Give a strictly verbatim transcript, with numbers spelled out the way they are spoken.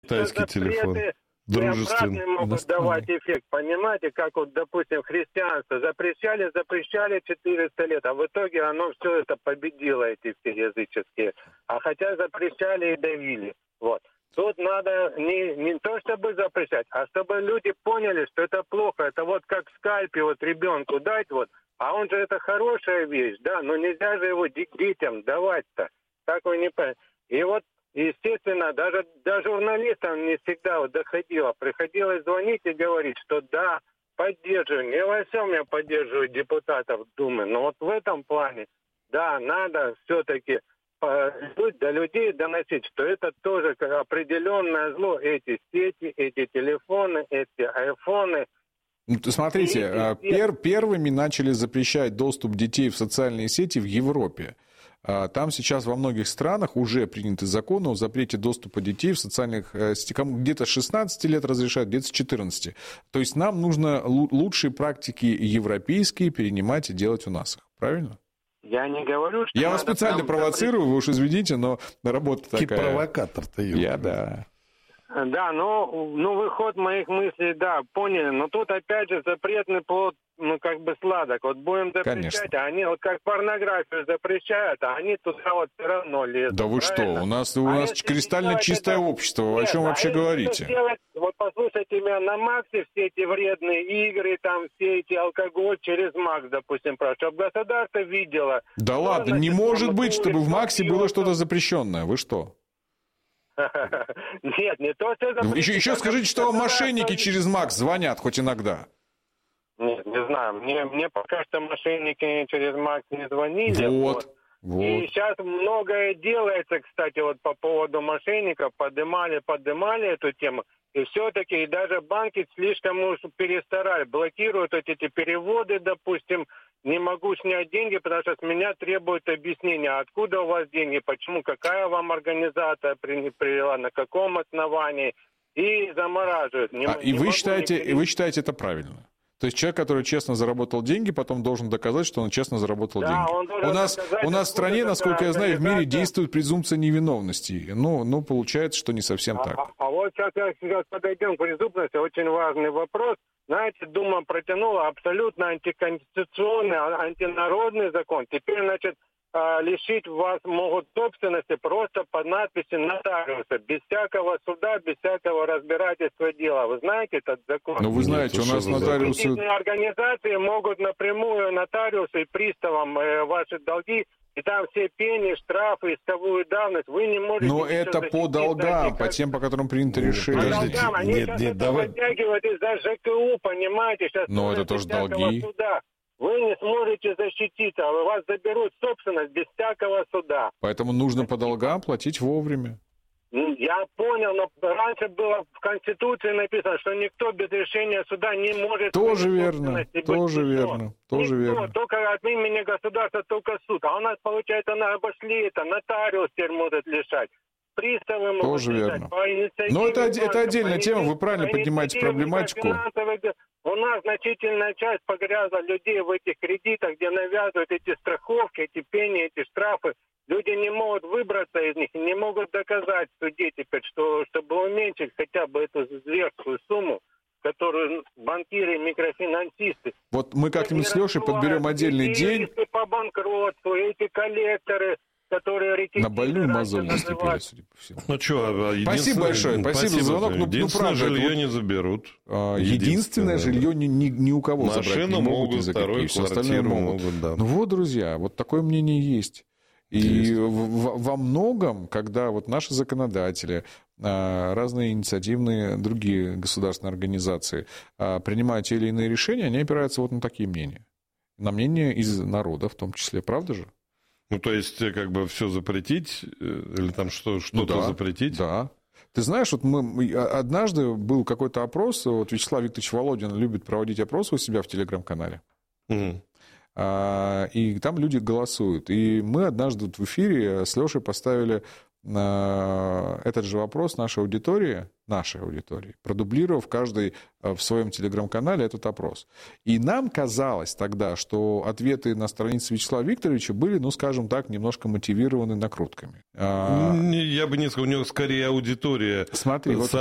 Китайский телефон. Дружественный. Могут давать эффект, понимаете, как вот, допустим, христианство запрещали, запрещали четыреста лет, а в итоге оно все это победило, эти все языческие. А хотя запрещали и давили. Вот. Тут надо не, не то, чтобы запрещать, а чтобы люди поняли, что это плохо. Это вот как скальпи вот ребенку дать, вот, а он же это хорошая вещь, да, но нельзя же его детям давать-то. Так вы не понимаете. И вот, естественно, даже до журналистов не всегда вот доходило. Приходилось звонить и говорить, что да, поддерживаю. Не во всем я поддерживаю депутатов Думы, но вот в этом плане, да, надо все-таки до людей доносить, что это тоже определенное зло. Эти сети, эти телефоны, эти айфоны. Смотрите, пер, первыми начали запрещать доступ детей в социальные сети в Европе. Там сейчас во многих странах уже приняты законы о запрете доступа детей в социальных сетях. Где-то с шестнадцати лет разрешают, где-то с четырнадцати. То есть нам нужно лучшие практики европейские перенимать и делать у нас. Правильно? Я не говорю, что... Я вас специально провоцирую, вы уж извините, но работа такая. Ты провокатор-то. Я, да. Да, ну, ну, выход моих мыслей, да, поняли. Но тут, опять же, запретный плод, ну, как бы сладок. Вот будем запрещать, Конечно. А они вот как порнографию запрещают, а они туда вот все равно лезут. Да вы правильно? Что, у нас, у нас а кристально чистое это... общество, вы Нет, о чем а вообще говорите? Сделать, вот послушайте меня, на Максе все эти вредные игры, там все эти алкоголь через Макс, допустим, чтобы государство видело. Да ладно, не может быть, чтобы в Максе было что-то запрещенное, вы что? Нет, не то, что это... Еще, еще скажите, что вам мошенники через Макс звонят хоть иногда. Нет, не знаю. Мне, мне пока что мошенники через Макс не звонили. Вот, вот. И сейчас многое делается, кстати, вот по поводу мошенников. Поднимали, поднимали эту тему. И все-таки и даже банки слишком уж перестарали. Блокируют вот эти переводы, допустим. Не могу снять деньги, потому что с меня требуют объяснения, откуда у вас деньги, почему, какая вам организация привела, на каком основании, и замораживают. Не, а, не и, вы считаете, и вы считаете это правильно? То есть человек, который честно заработал деньги, потом должен доказать, что он честно заработал да, деньги. У нас, доказать, у нас в стране, насколько я знаю, в мире действует презумпция невиновности. Ну, ну получается, что не совсем а, так. А, а вот сейчас, сейчас подойдем к презумпции, очень важный вопрос. Знаете, Дума протянула абсолютно антиконституционный, антинародный закон. Теперь, значит, лишить вас могут собственности просто под надписью нотариуса, без всякого суда, без всякого разбирательства дела. Вы знаете этот закон? Ну, вы знаете, Нет, у нас нотариусы... Организации могут напрямую нотариусу и приставам э, ваши долги, и там все пени, штрафы, исковую давность, вы не можете... Но это по долгам, по тем, по которым принято решение. По долгам, они нет, сейчас нет, это давай... вытягивают из-за ЖКУ, понимаете? Сейчас Но это тоже долги. Суда. Вы не сможете защититься, а вас заберут собственность без всякого суда. Поэтому нужно по долгам платить вовремя. Я понял, но раньше было в Конституции написано, что никто без решения суда не может... Тоже верно, тоже верно, тоже верно. Только от имени государства, только суд. А у нас, получается, на обошли это, нотариус теперь может лишать. Приставы могут тоже лишать. Верно. Но это, это отдельная тема, вы правильно поднимаете проблематику. У нас значительная часть погрязла людей в этих кредитах, где навязывают эти страховки, эти пени, эти штрафы. Люди не могут выбраться из них, не могут доказать в суде теперь, что, чтобы уменьшить хотя бы эту зверскую сумму, которую банкиры и микрофинансисты. Вот мы как-нибудь с Лешей подберем отдельный день. По банкротству, эти коллекторы, которые... На больную мозоль наступили, судя по всему. Ну что, спасибо большое, спасибо, спасибо за звонок. Ну, единственное ну, жилье вот, не заберут. Единственное, единственное жилье ни, ни, ни у кого Машину забрать не могут. могут, вторую квартиру могут. могут да. Ну вот, друзья, вот такое мнение есть. И есть. В, во многом, когда вот наши законодатели, разные инициативные другие государственные организации принимают те или иные решения, они опираются вот на такие мнения. На мнение из народа в том числе, правда же? Ну, то есть, как бы все запретить, или там что, что-то ну, да, запретить? Да. Ты знаешь, вот мы, однажды был какой-то опрос, вот Вячеслав Викторович Володин любит проводить опросы у себя в Телеграм-канале. Угу. И там люди голосуют. И мы однажды в эфире с Лешей поставили этот же вопрос нашей аудитории нашей аудитории, продублировав каждый в своем телеграм-канале этот опрос. И нам казалось тогда, что ответы на странице Вячеслава Викторовича были, ну, скажем так, немножко мотивированы накрутками. Я бы не сказал, у него скорее аудитория. Смотри, вот